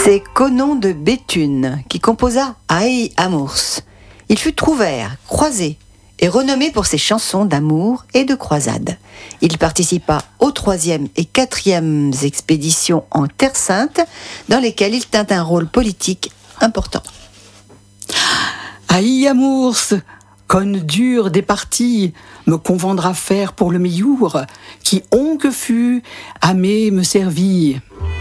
C'est Conon de Béthune qui composa Aïe Amours. Il fut trouvère, croisé et renommé pour ses chansons d'amour et de croisade. Il participa aux 3e et 4e expéditions en Terre Sainte, dans lesquelles il tint un rôle politique important. Aïe amours, conne dure des parties, me convendra faire pour le meilleur, qui onque fut, amé me servit.